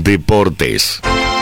Deportes.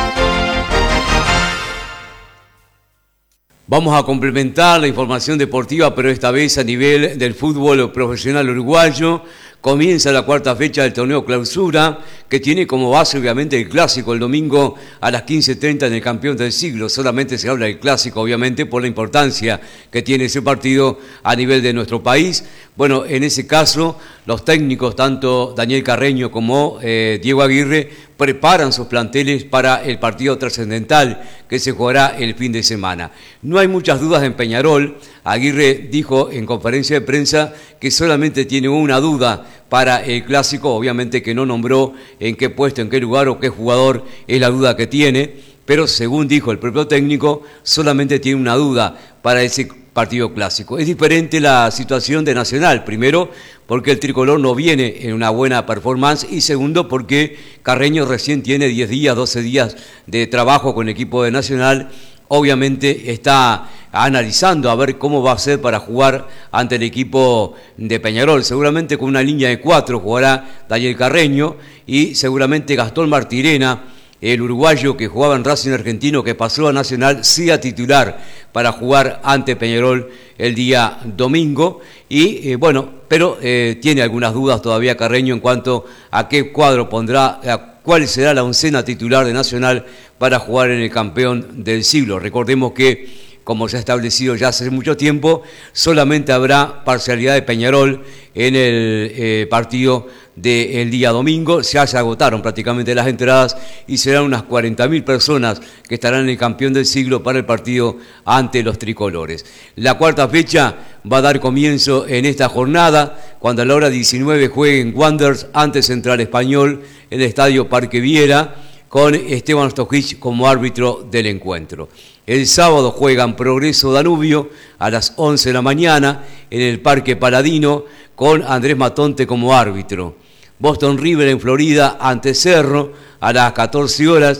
Vamos a complementar la información deportiva, pero esta vez a nivel del fútbol profesional uruguayo. Comienza la cuarta fecha del torneo Clausura, que tiene como base obviamente el clásico el domingo a las 15:30 en el Campeón del Siglo. Solamente se habla del clásico obviamente por la importancia que tiene ese partido a nivel de nuestro país. Bueno, en ese caso los técnicos, tanto Daniel Carreño como Diego Aguirre, preparan sus planteles para el partido trascendental que se jugará el fin de semana. No hay muchas dudas en Peñarol. Aguirre dijo en conferencia de prensa que solamente tiene una duda para el clásico, obviamente que no nombró en qué puesto, en qué lugar o qué jugador es la duda que tiene, pero según dijo el propio técnico, solamente tiene una duda para ese partido clásico. Es diferente la situación de Nacional, primero porque el tricolor no viene en una buena performance y segundo porque Carreño recién tiene 10 días, 12 días de trabajo con el equipo de Nacional. Obviamente está analizando a ver cómo va a ser para jugar ante el equipo de Peñarol. Seguramente con una línea de 4 jugará Daniel Carreño y seguramente Gastón Martirena, el uruguayo que jugaba en Racing Argentino, que pasó a Nacional, sea titular para jugar ante Peñarol el día domingo. Y pero tiene algunas dudas todavía Carreño en cuanto a qué cuadro pondrá, cuál será la oncena titular de Nacional para jugar en el Campeón del Siglo. Recordemos que, como se ha establecido ya hace mucho tiempo, solamente habrá parcialidad de Peñarol en el partido del día domingo. Ya se agotaron prácticamente las entradas y serán unas 40.000 personas que estarán en el Campeón del Siglo para el partido ante los tricolores. La cuarta fecha va a dar comienzo en esta jornada, cuando a la hora 19 jueguen Wanderers ante Central Español en el Estadio Parque Viera, con Esteban Stojic como árbitro del encuentro. El sábado juegan Progreso Danubio a las 11 de la mañana en el Parque Paladino con Andrés Matonte como árbitro. Boston River en Florida ante Cerro a las 14 horas,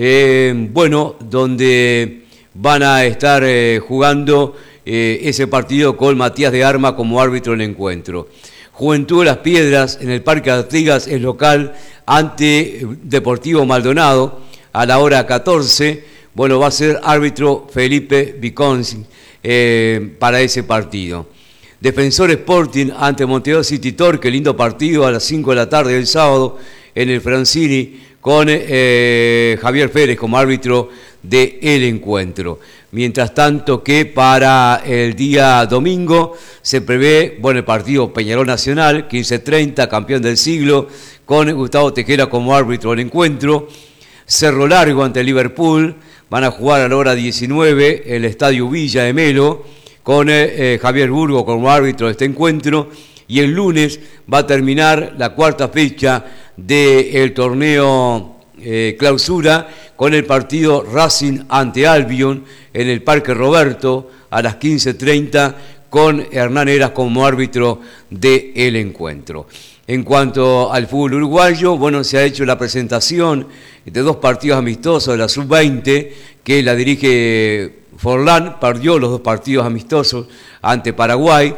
donde van a estar jugando ese partido con Matías de Arma como árbitro del encuentro. Juventud de las Piedras en el Parque Artigas es local ante Deportivo Maldonado a la hora 14. Va a ser árbitro Felipe Viconci para ese partido. Defensor Sporting ante Montevideo City Torque, lindo partido a las 5 de la tarde del sábado en el Francini con Javier Pérez como árbitro del encuentro. Mientras tanto que para el día domingo se prevé el partido Peñarol Nacional, 15:30, Campeón del Siglo, con Gustavo Tejera como árbitro del encuentro. Cerro Largo ante Liverpool, van a jugar a la hora 19 el Estadio Villa de Melo, con Javier Burgo como árbitro de este encuentro. Y el lunes va a terminar la cuarta fecha del torneo Clausura con el partido Racing ante Albion en el Parque Roberto a las 15:30 con Hernán Heras como árbitro del encuentro. En cuanto al fútbol uruguayo, se ha hecho la presentación de 2 partidos amistosos de la Sub-20 que la dirige Forlán. Perdió los 2 partidos amistosos ante Paraguay.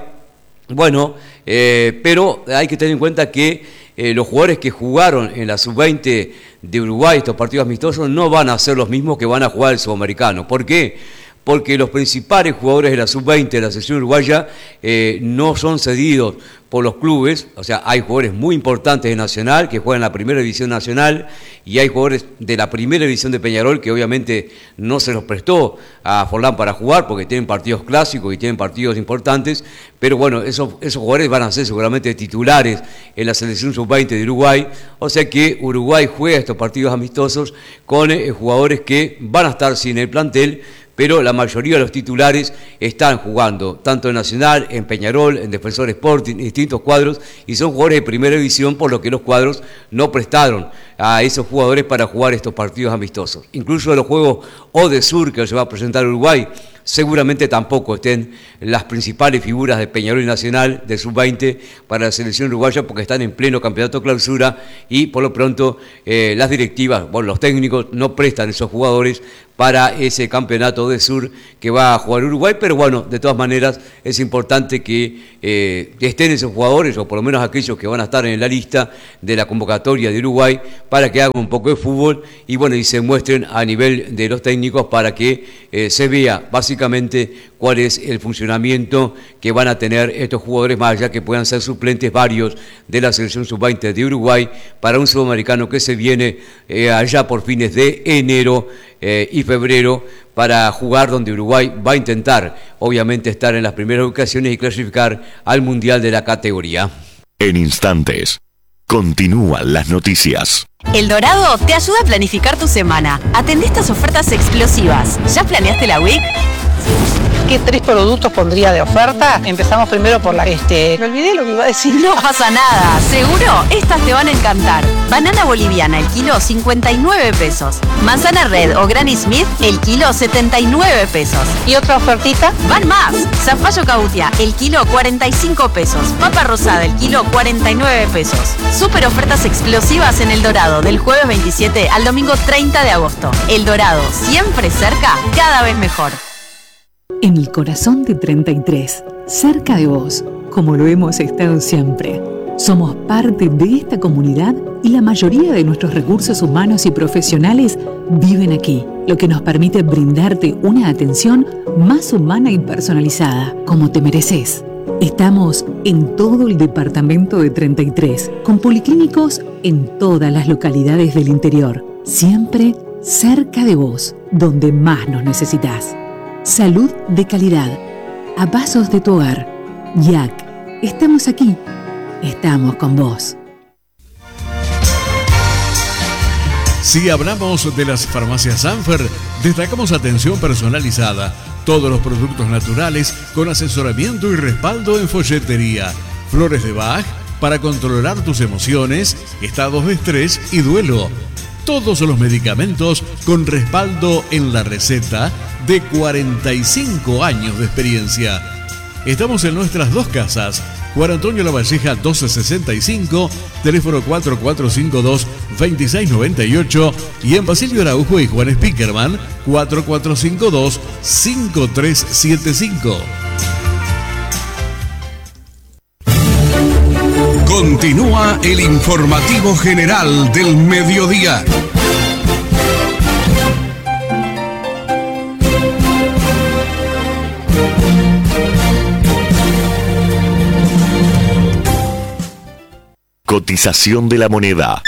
Pero hay que tener en cuenta que los jugadores que jugaron en la Sub-20 de Uruguay, estos partidos amistosos, no van a ser los mismos que van a jugar el Sudamericano. ¿Por qué? Porque los principales jugadores de la Sub-20 de la selección uruguaya no son cedidos por los clubes. O sea, hay jugadores muy importantes de Nacional que juegan en la primera división nacional y hay jugadores de la primera división de Peñarol que obviamente no se los prestó a Forlán para jugar porque tienen partidos clásicos y tienen partidos importantes, pero esos jugadores van a ser seguramente titulares en la selección Sub-20 de Uruguay. O sea que Uruguay juega estos partidos amistosos con jugadores que van a estar sin el plantel, pero la mayoría de los titulares están jugando, tanto en Nacional, en Peñarol, en Defensor Sporting, en distintos cuadros, y son jugadores de primera división, por lo que los cuadros no prestaron a esos jugadores para jugar estos partidos amistosos. Incluso los juegos Odesur que se va a presentar Uruguay, seguramente tampoco estén las principales figuras de Peñarol y Nacional de Sub-20 para la selección uruguaya porque están en pleno campeonato clausura y por lo pronto las directivas, los técnicos no prestan esos jugadores para ese campeonato de sur que va a jugar Uruguay, pero de todas maneras es importante que estén esos jugadores, o por lo menos aquellos que van a estar en la lista de la convocatoria de Uruguay, para que hagan un poco de fútbol y bueno, y se muestren a nivel de los técnicos para que se vea básicamente cuál es el funcionamiento que van a tener estos jugadores, más allá que puedan ser suplentes varios de la selección sub-20 de Uruguay para un sudamericano que se viene allá por fines de enero y febrero para jugar, donde Uruguay va a intentar obviamente estar en las primeras ocasiones y clasificar al Mundial de la categoría. En instantes, continúan las noticias. El Dorado te ayuda a planificar tu semana. Atendé estas ofertas explosivas. ¿Ya planeaste la week? ¿Qué 3 productos pondría de oferta? Empezamos primero por me olvidé lo que iba a decir. No pasa nada, seguro estas te van a encantar. Banana boliviana, el kilo 59 pesos. Manzana red o Granny Smith, el kilo 79 pesos. ¿Y otra ofertita? Van más. Zapallo cautia, el kilo 45 pesos. Papa rosada, el kilo 49 pesos. Super ofertas explosivas en El Dorado, del jueves 27 al domingo 30 de agosto. El Dorado, siempre cerca, cada vez mejor. En el corazón de 33, cerca de vos, como lo hemos estado siempre. Somos parte de esta comunidad y la mayoría de nuestros recursos humanos y profesionales viven aquí, lo que nos permite brindarte una atención más humana y personalizada, como te mereces. Estamos en todo el departamento de 33, con policlínicos en todas las localidades del interior, siempre cerca de vos, donde más nos necesitas. Salud de calidad, a pasos de tu hogar. YAC, estamos aquí, estamos con vos. Si hablamos de las farmacias Sanfer, destacamos atención personalizada, todos los productos naturales con asesoramiento y respaldo en folletería, flores de Bach para controlar tus emociones, estados de estrés y duelo. Todos los medicamentos con respaldo en la receta de 45 años de experiencia. Estamos en nuestras dos casas, Juan Antonio Lavalleja 1265, teléfono 4452-2698 y en Basilio Araujo y Juan Spickerman 4452-5375. Continúa el informativo general del mediodía. Cotización de la moneda.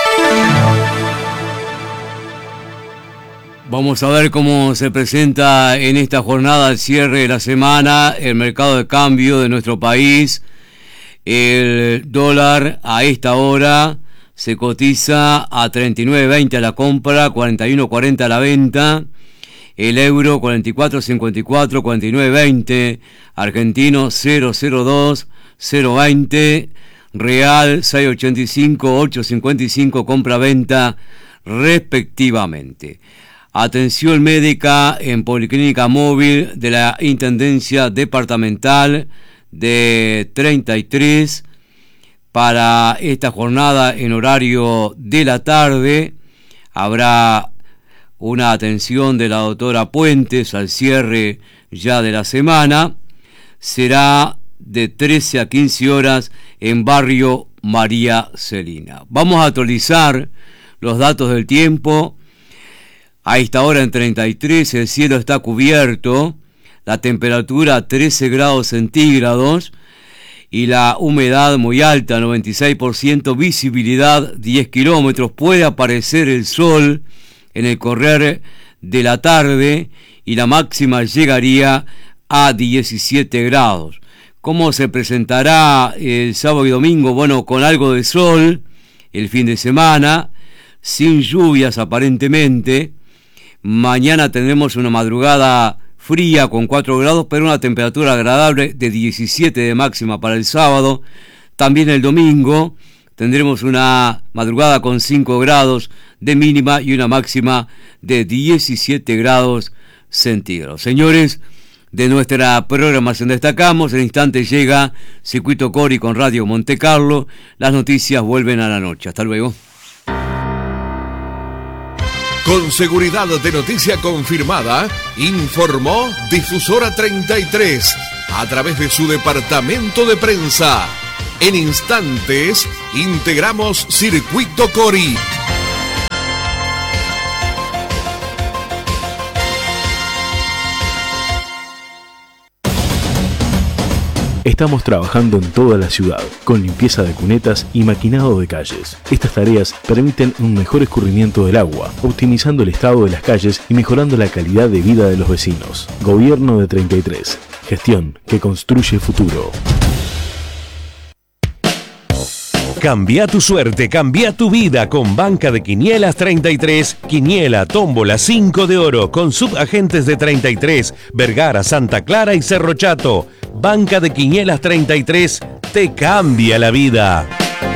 Vamos a ver cómo se presenta en esta jornada al cierre de la semana el mercado de cambio de nuestro país. El dólar a esta hora se cotiza a 39.20 a la compra, 41.40 a la venta. El euro 44.54, 49.20. Argentino 0.02, 0.20. Real 6.85, 8.55 compra-venta respectivamente. Atención médica en Policlínica Móvil de la Intendencia Departamental de 33 para esta jornada en horario de la tarde. Habrá una atención de la doctora Puentes al cierre ya de la semana. Será de 13 a 15 horas en barrio María Celina. Vamos a actualizar los datos del tiempo. A esta hora en 33 el cielo está cubierto, la temperatura 13 grados centígrados y la humedad muy alta, 96%, visibilidad 10 kilómetros. Puede aparecer el sol en el correr de la tarde y la máxima llegaría a 17 grados. ¿Cómo se presentará el sábado y domingo? Bueno, con algo de sol el fin de semana, sin lluvias aparentemente. Mañana tendremos una madrugada fría con 4 grados, pero una temperatura agradable de 17 de máxima para el sábado. También el domingo tendremos una madrugada con 5 grados de mínima y una máxima de 17 grados centígrados. Señores, de nuestra programación destacamos, en instante llega Circuito Cori con Radio Monte Carlo. Las noticias vuelven a la noche. Hasta luego. Con seguridad de noticia confirmada, informó Difusora 33 a través de su departamento de prensa. En instantes, integramos Circuito Cori. Estamos trabajando en toda la ciudad, con limpieza de cunetas y maquinado de calles. Estas tareas permiten un mejor escurrimiento del agua, optimizando el estado de las calles y mejorando la calidad de vida de los vecinos. Gobierno de 33. Gestión que construye futuro. Cambia tu suerte, cambia tu vida con Banca de Quinielas 33. Quiniela, tómbola, 5 de oro con subagentes de 33, Vergara, Santa Clara y Cerro Chato. Banca de Quinielas 33 te cambia la vida.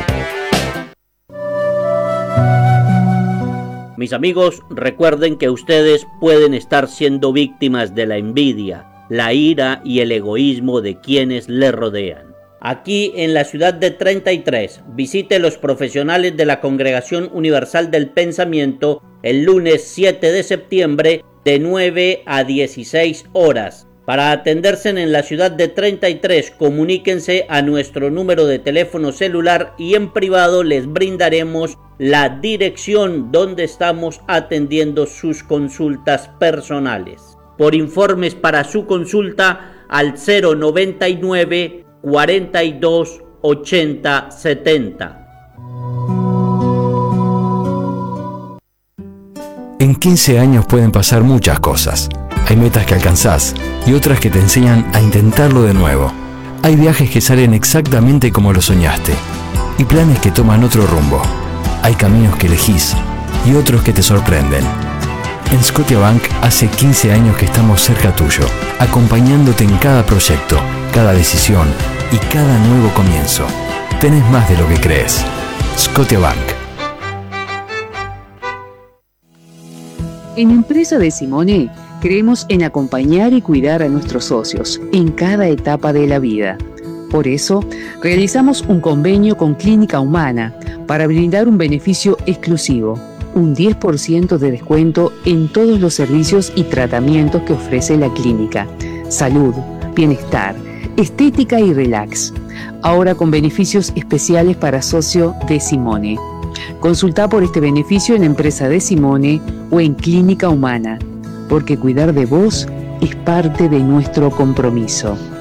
Mis amigos, recuerden que ustedes pueden estar siendo víctimas de la envidia, la ira y el egoísmo de quienes le rodean. Aquí en la ciudad de 33, visite los profesionales de la Congregación Universal del Pensamiento el lunes 7 de septiembre de 9 a 16 horas. Para atenderse en la ciudad de 33, comuníquense a nuestro número de teléfono celular y en privado les brindaremos la dirección donde estamos atendiendo sus consultas personales. Por informes para su consulta al 099 42 80 70. En 15 años pueden pasar muchas cosas. Hay metas que alcanzás y otras que te enseñan a intentarlo de nuevo. Hay viajes que salen exactamente como lo soñaste y planes que toman otro rumbo. Hay caminos que elegís y otros que te sorprenden. En Scotiabank hace 15 años que estamos cerca tuyo, acompañándote en cada proyecto, cada decisión y cada nuevo comienzo. Tenés más de lo que crees. Scotiabank. En Empresa de Simone creemos en acompañar y cuidar a nuestros socios en cada etapa de la vida. Por eso, realizamos un convenio con Clínica Humana para brindar un beneficio exclusivo, un 10% de descuento en todos los servicios y tratamientos que ofrece la clínica. Salud, bienestar, estética y relax. Ahora con beneficios especiales para socio de Simone. Consulta por este beneficio en Empresa de Simone o en Clínica Humana, porque cuidar de vos es parte de nuestro compromiso.